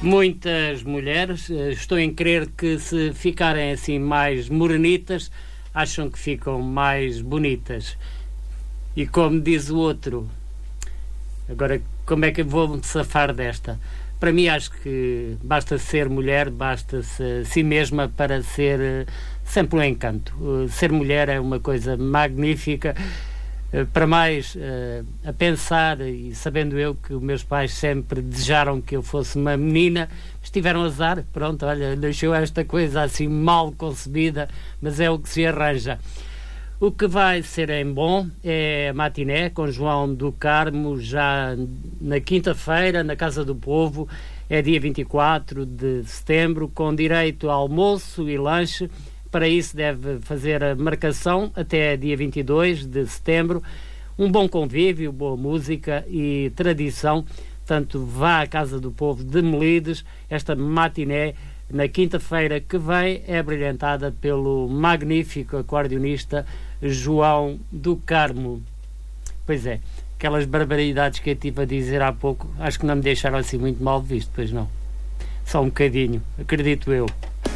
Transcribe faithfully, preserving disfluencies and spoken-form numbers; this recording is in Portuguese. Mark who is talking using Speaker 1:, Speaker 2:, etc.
Speaker 1: Muitas mulheres, estou em crer que se ficarem assim mais morenitas, acham que ficam mais bonitas. E como diz o outro, agora como é que eu vou me safar desta? Para mim acho que basta ser mulher, basta-se a si mesma para ser sempre um encanto. Ser mulher é uma coisa magnífica. Para mais, a pensar, e sabendo eu que os meus pais sempre desejaram que eu fosse uma menina, mas tiveram azar, pronto, olha, deixou esta coisa assim mal concebida, mas é o que se arranja. O que vai ser em bom é a matiné com João do Carmo, já na quinta-feira, na Casa do Povo, é dia vinte e quatro de setembro, com direito a almoço e lanche. Para isso deve fazer a marcação até dia vinte e dois de setembro. Um bom convívio, boa música e tradição. Portanto, vá à Casa do Povo de Melides. Esta matiné, na quinta-feira que vem, é brilhantada pelo magnífico acordeonista João do Carmo. Pois é, aquelas barbaridades que eu estive a dizer há pouco, acho que não me deixaram assim muito mal visto, pois não. Só um bocadinho, acredito eu.